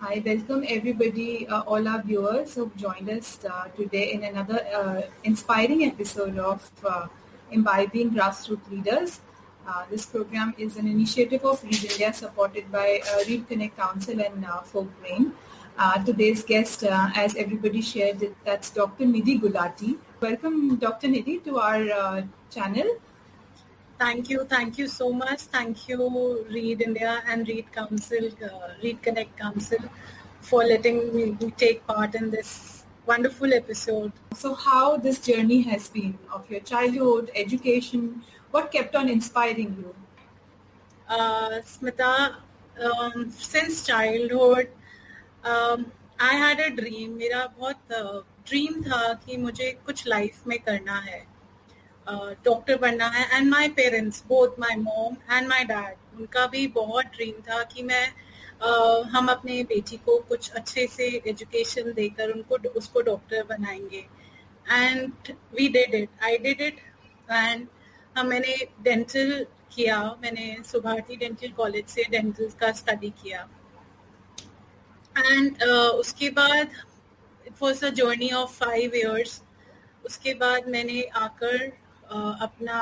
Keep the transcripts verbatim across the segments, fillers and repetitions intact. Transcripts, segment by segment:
Hi, welcome everybody, uh, all our viewers who've joined us uh, today in another uh, inspiring episode of uh, Imbibing Grassroots Leaders. Uh, this program is an initiative of Read India supported by uh, Read Connect Council and uh, Folk Brain. Uh, today's guest, uh, as everybody shared, that's Doctor Nidhi Gulati. Welcome, Doctor Nidhi, to our uh, channel. Thank you. Thank you so much. Thank you, Read India and Read Council, uh, Read Connect Council, for letting me take part in this wonderful episode. So how this journey has been of your childhood, education, what kept on inspiring you? Uh, Smita, um, since childhood, um, I had a dream. मेरा बहुत uh, dream था कि मुझे कुछ life में करना है. Doctor uh, बनना है. And my parents, both my mom and my dad, उनका भी बहुत ड्रीम था कि मैं uh, हम अपने बेटी को कुछ अच्छे से एजुकेशन देकर उनको उसको डॉक्टर बनाएंगे. And we did it, I did it. And हम मैंने डेंटल किया. मैंने सुभारती डेंटल कॉलेज से डेंटल का स्टडी किया. एंड uh, उसके बाद it was a journey of five years. उसके बाद मैंने आकर Uh, अपना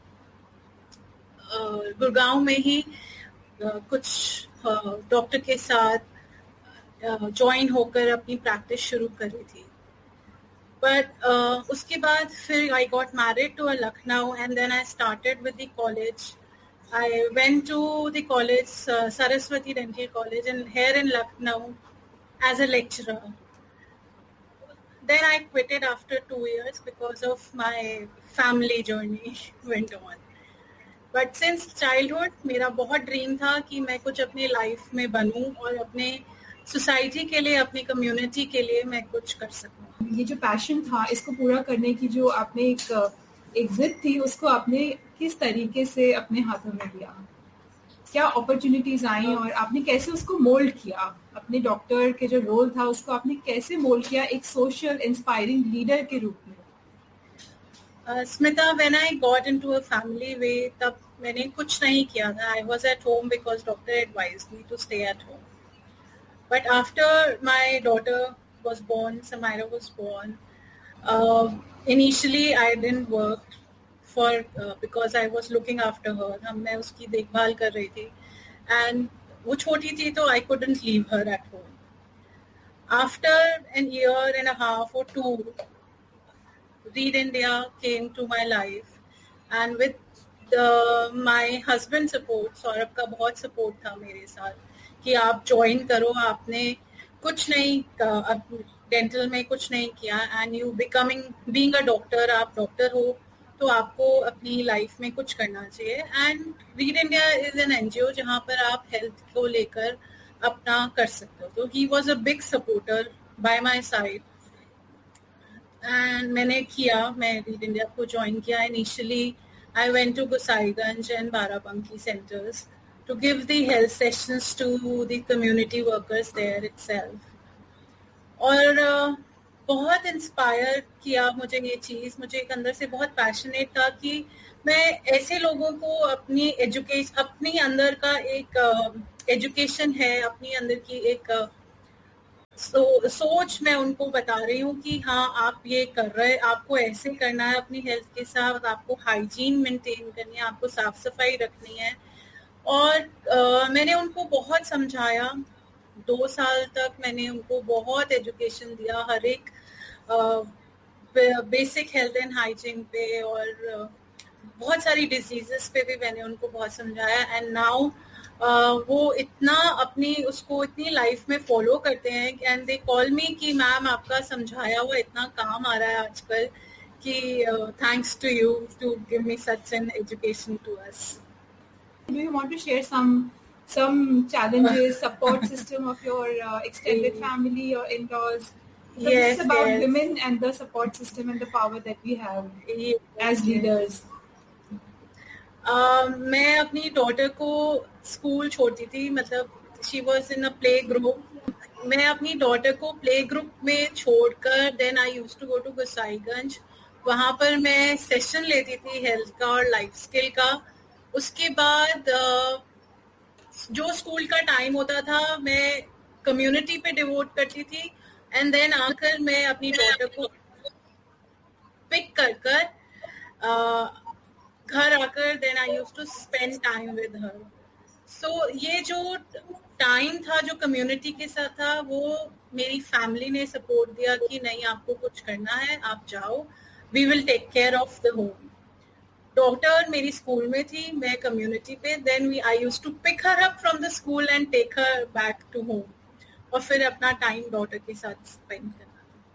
uh, गुड़गांव में ही uh, कुछ डॉक्टर uh, के साथ ज्वाइन uh, होकर अपनी प्रैक्टिस शुरू करी थी. बट uh, उसके बाद फिर I got married to a Lucknow and then I started with the college. I went to the college, Saraswati dental college in here in Lucknow as a lecturer. Then I quit it after two years because of my family journey went on. But since childhood, मेरा बहुत dream था कि मैं कुछ अपने life में बनूं और अपने सोसाइटी के लिए, अपनी कम्युनिटी के लिए मैं कुछ कर सकूं. ये जो पैशन था, इसको पूरा करने की जो आपने एक एक जिद थी, उसको आपने किस तरीके से अपने हाथों में लिया? क्या अपॉर्चुनिटीज आई और आपने कैसे उसको मोल्ड किया? अपने डॉक्टर के जो रोल था उसको आपने कैसे मोल्ड किया एक सोशल इंस्पायरिंग लीडर के रूप में? Smita, when I got into a family वे, तब मैंने कुछ नहीं किया था. I was at home because doctor advised me to stay at home. But after my daughter was born, Samaira was born, initially I didn't work for uh, because I was looking after her. हम मैं उसकी देखभाल कर रही थी and वो छोटी थी तो I couldn't leave her at home. After an year and a half or two, Read India came to my life and with the, my husband's support, Saurabh का बहुत support था मेरे साथ कि आप join करो. आपने कुछ नहीं, डेंटल में कुछ नहीं किया and you becoming being a doctor, आप डॉक्टर हो तो आपको अपनी लाइफ में कुछ करना चाहिए. And read India is an NGO जहाँ पर आप हेल्थ को लेकर अपना कर सकते हो. तो he was a big supporter bye my side and मैंने किया, मैं रीड इंडिया को ज्वाइन किया. Initially I went to Gosaiganj and Barabanki centres to give the health sessions to the community workers there itself. और uh, बहुत इंस्पायर किया मुझे ये चीज़. मुझे एक अंदर से बहुत पैशनेट था कि मैं ऐसे लोगों को अपनी एजुकेशन, अपनी अंदर का एक एजुकेशन uh, है, अपनी अंदर की एक uh, सो, सोच मैं उनको बता रही हूँ कि हाँ आप ये कर रहे, आपको ऐसे करना है अपनी हेल्थ के साथ, आपको हाइजीन मेंटेन करनी है, आपको साफ सफाई रखनी है. और uh, मैंने उनको बहुत समझाया. दो साल तक मैंने उनको बहुत एजुकेशन दिया हर एक बेसिक हेल्थ एंड हाइजीन पे और uh, बहुत सारी डिजीजेस पे भी मैंने उनको बहुत समझाया. एंड नाउ uh, वो इतना अपनी उसको इतनी लाइफ में फॉलो करते हैं एंड दे कॉल मी कि मैम आपका समझाया हुआ इतना काम आ रहा है आजकल कि thanks to you to give me such an education to us. Do you want to share some some challenges, support system of your uh, extended family or in-laws? So yes, it's about yes. women and the support system and the power that we have yes, as leaders. Uh, मैं अपनी daughter को school छोड़ती थी, मतलब she was in a play group. मैं अपनी daughter को play group में छोड़कर then I used to go to Gosaiganj. वहाँ पर मैं सेशन लेती थी हेल्थ का और लाइफ स्किल का. उसके बाद uh, जो स्कूल का टाइम होता था मैं कम्युनिटी पे डिवोट करती थी, एंड देन आकर मैं अपनी डॉटर को पिक कर कर घर आकर then I used to spend time with her. सो ये जो टाइम था जो कम्युनिटी के साथ था, वो मेरी फैमिली ने सपोर्ट दिया कि नहीं आपको कुछ करना है, आप जाओ, we will take care of the home. Daughter मेरी स्कूल में थी, मैं कम्युनिटी पे, then we I used to pick her up from the school and take her back to home, और फिर अपना टाइम डॉटर के साथ स्पेंड करना.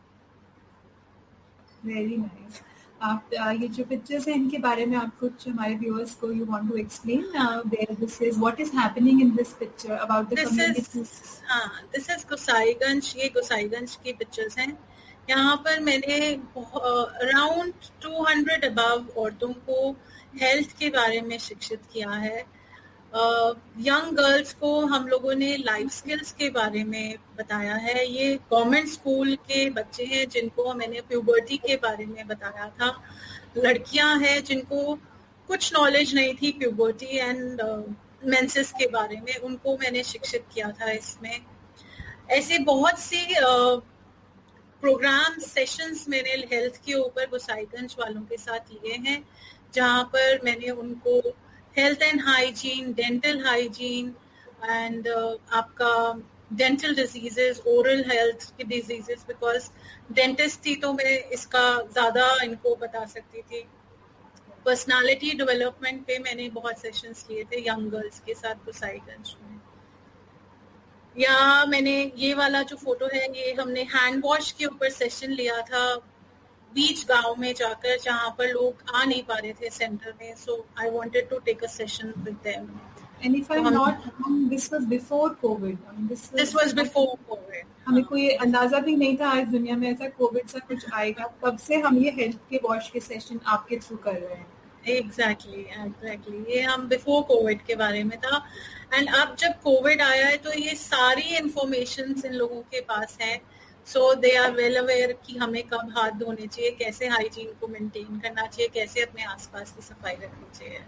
Very nice. आप ये जो पिक्चर्स हैं इनके बारे में आप कुछ हमारे व्यूअर्स को you want to explain where this is, what is happening in this picture about the community? हाँ, दिस इज गोसाईगंज. ये गोसाईगंज की पिक्चर्स हैं. यहाँ पर मैंने अराउंड टू हंड्रेड अबव औरतों को हेल्थ के बारे में शिक्षित किया है. यंग uh, गर्ल्स को हम लोगों ने लाइफ स्किल्स के बारे में बताया है. ये गवर्नमेंट स्कूल के बच्चे हैं जिनको मैंने प्यूबर्टी के बारे में बताया था. लड़कियां हैं जिनको कुछ नॉलेज नहीं थी प्यूबर्टी एंड मेंसेस के बारे में, उनको मैंने शिक्षित किया था इसमें. ऐसे बहुत सी प्रोग्राम सेशंस मैंने हेल्थ के ऊपर गोसाईगंज वालों के साथ लिए हैं, जहाँ पर मैंने उनको health and hygiene, dental hygiene and आपका डेंटल डिजीजेस, ओरल हेल्थ की डिजीजेस, बिकॉज डेंटिस्ट थी तो मैं इसका ज़्यादा इनको बता सकती थी. पर्सनालिटी डेवलपमेंट पे मैंने बहुत सेशंस लिए थे यंग गर्ल्स के साथ गोसाईगंज में. या मैंने ये वाला जो फोटो है, ये हमने हैंड वॉश के ऊपर सेशन लिया था बीच गांव में जाकर, जहाँ पर लोग आ नहीं पा रहे थे सेंटर में. सो I wanted to take a session with them. And if I'm not wrong, this was before COVID. I mean, this was, this was before COVID. हमें कोई अंदाजा भी नहीं था आज दुनिया में ऐसा कोविड सा कुछ आएगा. तब से हम ये हेल्थ के वॉश के सेशन आपके थ्रू कर रहे हैं. एग्जैक्टली एग्जैक्टली ये हम बिफोर कोविड के बारे में था. एंड अब जब कोविड आया है तो ये सारी इंफॉर्मेशन इन लोगों के पास है. सो दे आर वेल अवेयर कि हमें कब हाथ धोने चाहिए, कैसे हाइजीन को मेंटेन करना चाहिए, कैसे अपने आसपास की सफाई रखनी चाहिए.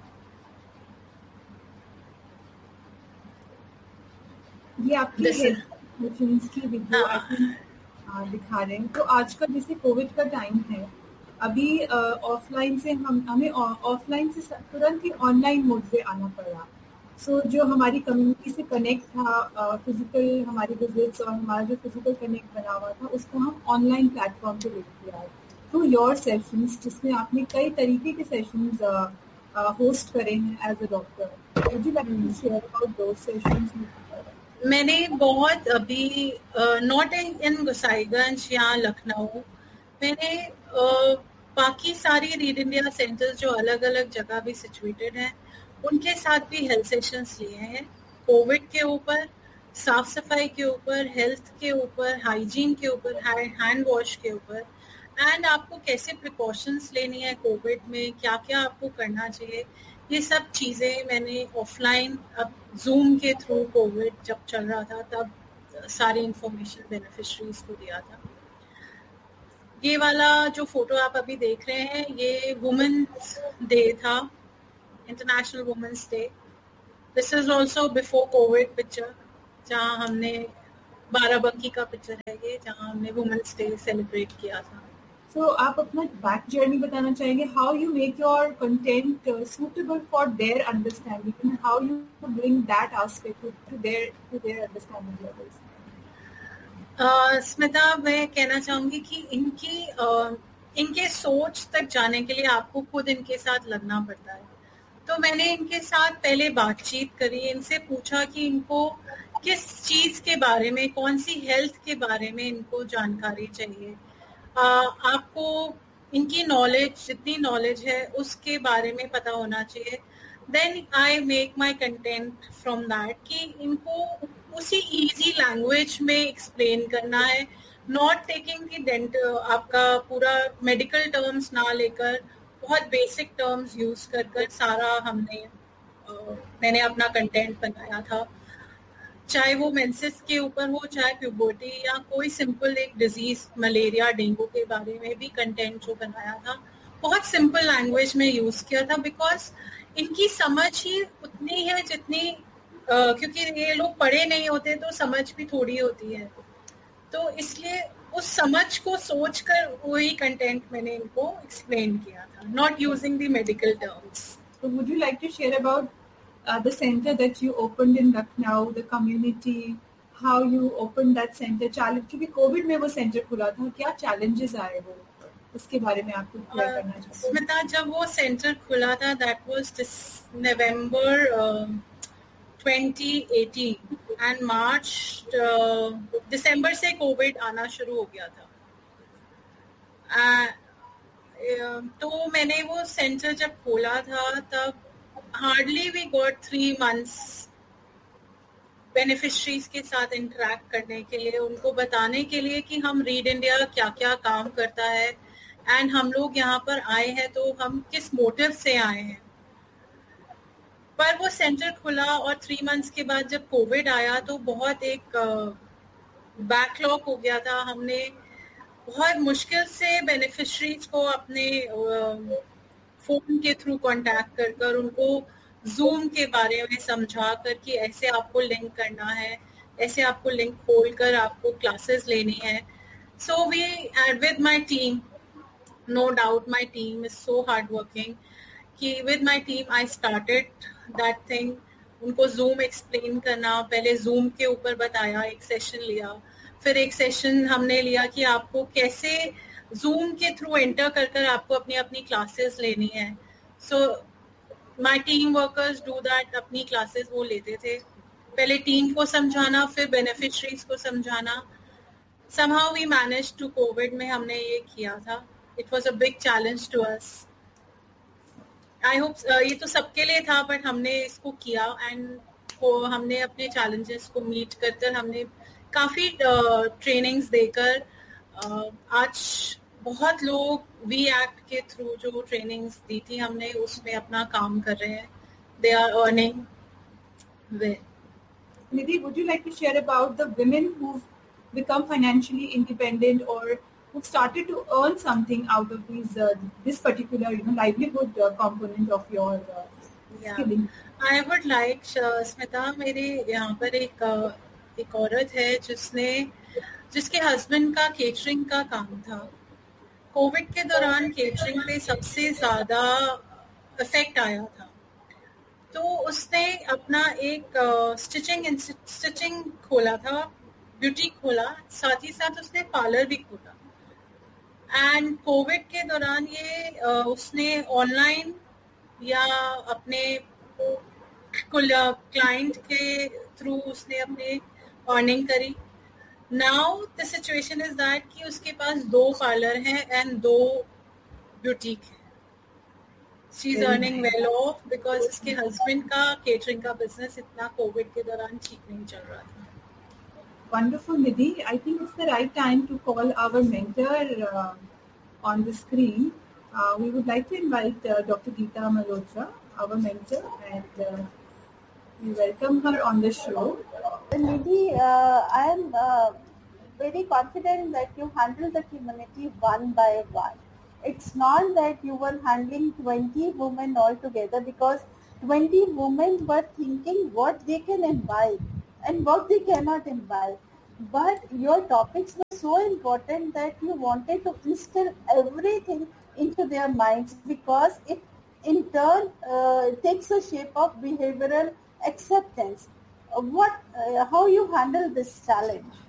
ये आपके हेल्थ की वीडियो आप दिखा रहे हैं. तो आज का जैसे कोविड का टाइम है, अभी ऑफलाइन से हम हमें ऑफलाइन से तुरंत ही ऑनलाइन मोड पे आना पड़ा. सो so, जो हमारी कम्युनिटी से कनेक्ट था, फिजिकल हमारी विजिट्स और हमारा जो फिजिकल कनेक्ट बना हुआ था, उसको हम ऑनलाइन प्लेटफॉर्म पे लेके किया है थ्रू योर सेशंस, जिसमें आपने कई तरीके के सेशंस होस्ट करे हैं as a doctor. Would you like to share about those sessions? मैंने बहुत अभी नॉट इन गोसाईगंज या लखनऊ, मैंने uh, बाकी सारी रीड इंडिया सेंटर्स जो अलग अलग जगह भी सिचुएटेड हैं, उनके साथ भी हेल्थ सेशंस लिए हैं. कोविड के ऊपर, साफ सफाई के ऊपर, हेल्थ के ऊपर, हाइजीन के ऊपर, हैंड वॉश के ऊपर, एंड आपको कैसे प्रिकॉशंस लेनी है कोविड में, क्या क्या आपको करना चाहिए, ये सब चीज़ें मैंने ऑफलाइन, अब जूम के थ्रू कोविड जब चल रहा था तब सारी इंफॉर्मेशन बेनिफिशरीज को दिया था. ये वाला जो फोटो आप अभी देख रहे हैं, ये वुमेन्स डे था, international women's day. This is also before Covid picture, जहाँ हमने बाराबंकी का पिक्चर है ये, जहाँ हमने वुमेन्स डे सेलिब्रेट किया था. सो so, आप अपना बैक जर्नी बताना चाहेंगे, how you make your content suitable for their understanding and how you bring that aspect to their to their understanding levels? Smita, मैं कहना चाहूंगी कि इनकी uh, इनके सोच तक जाने के लिए आपको खुद इनके साथ लगना पड़ता है. तो मैंने इनके साथ पहले बातचीत करी, इनसे पूछा कि इनको किस चीज के बारे में, कौन सी हेल्थ के बारे में इनको जानकारी चाहिए. Uh, आपको इनकी नॉलेज, जितनी नॉलेज है उसके बारे में पता होना चाहिए. Then I make my content from that, कि इनको उसी इजी लैंग्वेज में एक्सप्लेन करना है, नॉट टेकिंग दी डेंट आपका पूरा मेडिकल टर्म्स ना लेकर, बहुत बेसिक टर्म्स यूज कर कर सारा हमने uh, मैंने अपना कंटेंट बनाया था. चाहे वो मेंसेस के ऊपर हो, चाहे प्यूबर्टी, या कोई सिंपल एक डिजीज मलेरिया डेंगू के बारे में भी कंटेंट जो बनाया था, बहुत सिंपल लैंग्वेज में यूज किया था, बिकॉज इनकी समझ ही उतनी है जितनी uh, क्योंकि ये लोग पढ़े नहीं होते तो समझ भी थोड़ी होती है, तो इसलिए उस समझ को सोचकर वही कंटेंट मैंने इनको एक्सप्लेन किया था, not using the medical terms. So would you like to share about uh, the center that you opened in Lucknow, the community, how you opened that center? Challenge क्योंकि कोविड में वो centre खुला था, क्या challenges आए वो, उसके बारे में आपको क्लियर करना चाहते हैं. स्मिता, जब वो सेंटर खुला था that was November twenty eighteen and मार्च दिसंबर से कोविड आना शुरू हो गया था. uh, तो मैंने वो सेंटर जब खोला था तब hardly we got three months beneficiaries के साथ इंटरेक्ट करने के लिए, उनको बताने के लिए कि हम रीड इंडिया क्या क्या काम करता है एंड हम लोग यहाँ पर आए हैं तो हम किस मोटिव से आए हैं. पर वो सेंटर खुला और थ्री मंथ्स के बाद जब कोविड आया तो बहुत एक बैकलॉग हो गया था. हमने बहुत मुश्किल से बेनिफिशरीज को अपने फोन के थ्रू कांटेक्ट कर कर उनको जूम के बारे में समझा कर कि ऐसे आपको लिंक करना है, ऐसे आपको लिंक खोल कर आपको क्लासेस लेनी है. So we and with my team, no doubt my team is so hard working, कि with my team I started that thing. उनको जूम एक्सप्लेन करना, पहले जूम के ऊपर बताया, एक सेशन लिया, फिर एक सेशन हमने लिया कि आपको कैसे जूम के थ्रू एंटर कर कर आपको अपनी अपनी क्लासेस लेनी है. So my team workers do that, अपनी क्लासेस वो लेते थे. पहले टीम को समझाना, फिर बेनिफिशरीज को समझाना. somehow we managed to Covid में हमने ये किया था. It was a big challenge to us. I hope uh, ये तो सबके लिए था, बट हमने इसको किया एंड को हमने अपने चैलेंजेस को मीट कर कर हमने काफ़ी ट्रेनिंग्स uh, देकर uh, आज बहुत लोग वी एक्ट के थ्रू जो ट्रेनिंग्स दी थी हमने उसमें अपना काम कर रहे हैं. They are earning well. Nidhi, would you like to share about the women who've become financially independent or who started to earn something out of these uh, this particular you know livelihood uh, component of your uh, yeah. skilling? I would like uh, Smita, मेरे यहाँ पर एक uh, एक औरत है जिसने जिसके husband का केटरिंग का काम था. कोविड के दौरान केटरिंग पे सबसे ज्यादा इफेक्ट आया था, तो उसने अपना एक स्टिचिंग uh, स्टिचिंग खोला था, ब्यूटी खोला, साथ ही साथ उसने पार्लर भी खोला. एंड कोविड के दौरान ये uh, उसने ऑनलाइन या अपने क्लाइंट के थ्रू उसने अपने अर्निंग करी. Now the situation is that कि उसके पास दो पार्लर हैं एंड दो ब्यूटीक है. She is earning well of because उसके हस्बैंड का केटरिंग का बिजनेस इतना कोविड के दौरान ठीक नहीं चल रहा था. Wonderful, Nidhi. I think it's the right time to call our mentor uh, on the screen. Uh, we would like to invite uh, Doctor Geeta Malhotra, our mentor, and uh, we welcome her on the show. Nidhi, uh, I am uh, very confident that you handle the community one by one. It's not that you were handling twenty women altogether, because twenty women were thinking what they can imbibe and what they cannot imbibe. But your topics were so important that you wanted to instill everything into their minds, because it in turn uh, takes a shape of behavioral acceptance. Uh, what, uh, how you handle this challenge?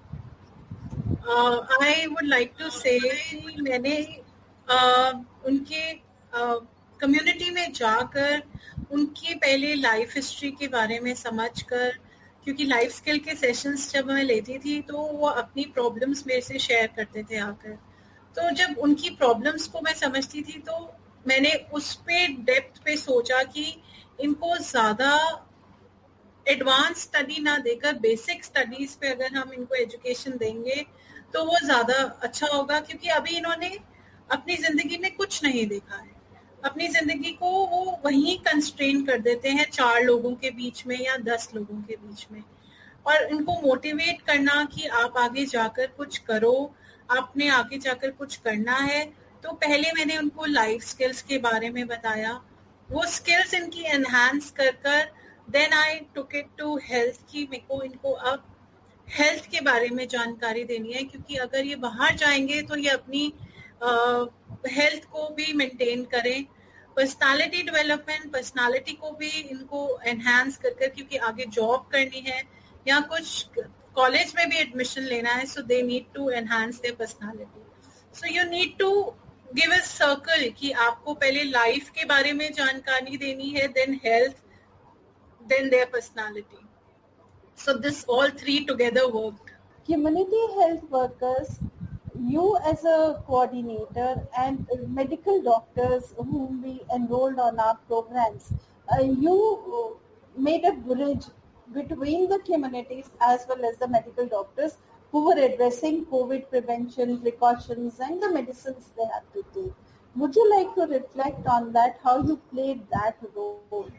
Uh, I would like to say कि मैंने uh, उनके community uh, में जाकर उनकी पहले life history के बारे में समझकर, क्योंकि लाइफ स्किल के सेशंस जब मैं लेती थी तो वो अपनी प्रॉब्लम्स मेरे से शेयर करते थे आकर. तो जब उनकी प्रॉब्लम्स को मैं समझती थी तो मैंने उस पे डेप्थ पे सोचा कि इनको ज़्यादा एडवांस स्टडी ना देकर बेसिक स्टडीज पे अगर हम इनको एजुकेशन देंगे तो वो ज़्यादा अच्छा होगा, क्योंकि अभी इन्होंने अपनी ज़िंदगी में कुछ नहीं देखा है. अपनी ज़िंदगी को वो वहीं कंस्ट्रेन कर देते हैं चार लोगों के बीच में या दस लोगों के बीच में. और इनको मोटिवेट करना कि आप आगे जाकर कुछ करो, आपने आगे जाकर कुछ करना है, तो पहले मैंने उनको लाइफ स्किल्स के बारे में बताया. वो स्किल्स इनकी एनहांस कर कर then I took it to health की मेरे को इनको अब हेल्थ के बारे में जानकारी देनी है, क्योंकि अगर ये बाहर जाएंगे तो ये अपनी हेल्थ uh, को भी मेंटेन करें, पर्सनालिटी डेवलपमेंट, पर्सनालिटी को भी इनको एनहांस कर कर, क्योंकि आगे जॉब करनी है या कुछ कॉलेज में भी एडमिशन लेना है, सो they need to enhance there personality. So you need to give a circle कि आपको पहले लाइफ के बारे में जानकारी देनी है, then health, then there personality. So this all three together worked. Community health workers, you as a coordinator and medical doctors whom we enrolled on our programs, uh, you made a bridge between the communities as well as the medical doctors who were addressing COVID prevention, precautions and the medicines they have to take. Would you like to reflect on that, how you played that role?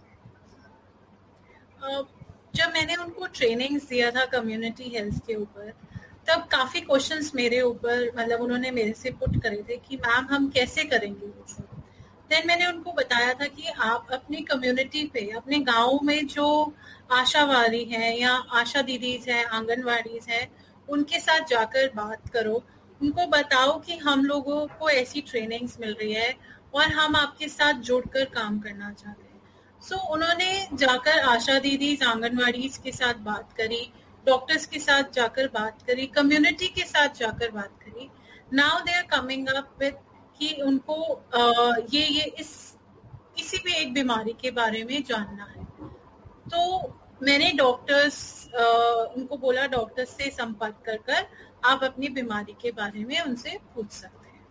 Uh, जब मैंने उनको trainings दिया था community health के ऊपर, तब काफी questions मेरे ऊपर मतलब उन्होंने मेरे से पुट करे थे कि मैम हम कैसे करेंगे ये सब. देन मैंने उनको बताया था कि आप अपनी कम्युनिटी पे, अपने गांव में जो आशावादी हैं या आशा दीदीज हैं, आंगनवाड़ीज हैं, उनके साथ जाकर बात करो, उनको बताओ कि हम लोगों को ऐसी ट्रेनिंग्स मिल रही है और हम आपके साथ जुड़कर काम करना चाहते हैं. सो so, उन्होंने जाकर आशा दीदी, आंगनवाड़ी के साथ बात करी, डॉक्टर्स के साथ जाकर बात करी, कम्युनिटी के साथ जाकर बात करी. Now they are coming up with कि उनको आ, ये ये इस किसी भी एक बीमारी के बारे में जानना है. तो मैंने डॉक्टर्स उनको बोला डॉक्टर्स से संपर्क कर कर आप अपनी बीमारी के बारे में उनसे पूछ सकते हैं.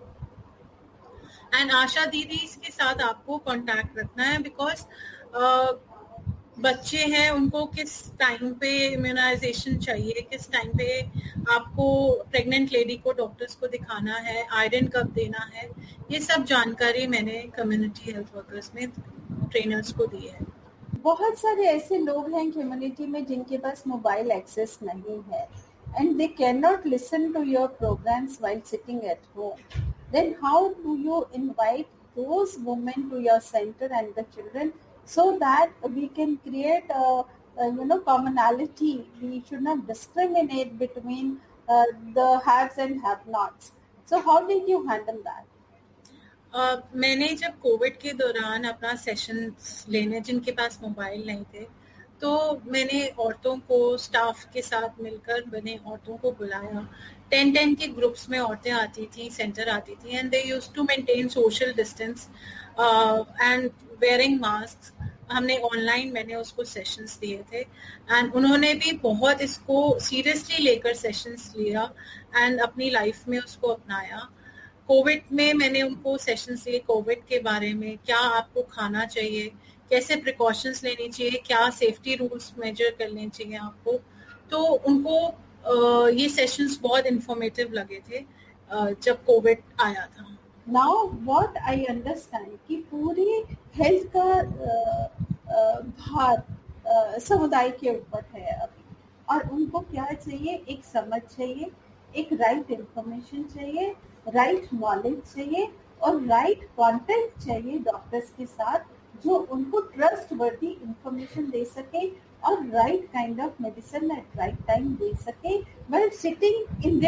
एंड आशा दीदी के साथ आपको कांटेक्ट रखना है, बिकॉज Uh, बच्चे हैं, उनको किस टाइम पे इम्यूनाइजेशन चाहिए, किस टाइम पे आपको प्रेग्नेंट लेडी को डॉक्टर्स को दिखाना है, आयरन कब देना है, ये सब जानकारी मैंने कम्युनिटी हेल्थ वर्कर्स में ट्रेनर्स को दी है. बहुत सारे ऐसे लोग हैं कम्युनिटी में जिनके पास मोबाइल एक्सेस नहीं है and they cannot listen to your programs while sitting at home. Then how do you invite those women to your center and the children so that we can create a, a you know commonality? We should not discriminate between uh, the haves and have-nots. So how did you handle that? Uh, मैंने जब Covid के दौरान अपना session लेने, जिनके पास mobile नहीं थे, तो मैंने औरतों को स्टाफ के साथ मिलकर मैंने औरतों को बुलाया. टेन टेन के ग्रुप्स में औरतें आती थी, सेंटर आती थी, and they used to maintain social distance and wearing mask. हमने ऑनलाइन मैंने उसको सेशंस दिए थे एंड उन्होंने भी बहुत इसको सीरियसली लेकर सेशंस लिया एंड अपनी लाइफ में उसको अपनाया. कोविड में मैंने उनको सेशंस दिए कोविड के बारे में, क्या आपको खाना चाहिए, कैसे प्रिकॉशंस लेनी चाहिए, क्या सेफ्टी रूल्स मेजर करने चाहिए आपको. तो उनको uh, ये सेशंस बहुत इंफॉर्मेटिव लगे थे uh, जब कोविड आया था. नाउ व्हाट आई अंडरस्टैंड कि पूरी हेल्थ का uh, uh, भार uh, समुदाय के ऊपर है अभी, और उनको क्या चाहिए, एक समझ चाहिए, एक राइट इंफॉर्मेशन चाहिए, राइट नॉलेज चाहिए और राइट कंटेंट चाहिए डॉक्टर्स के साथ, जो उनको ट्रस्ट वर्दी इंफॉर्मेशन दे सके और right kind of medicine eight right time दे सके, वेल सिटिंग इन